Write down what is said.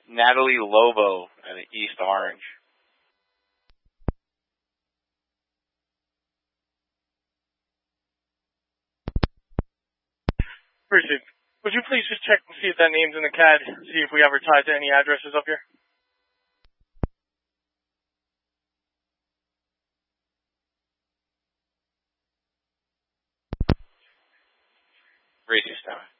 Natalie Lobo at East Orange. Appreciate it. Would you please just check and see if that name's in the CAD, see if we ever tied to any addresses up here? Radio Star.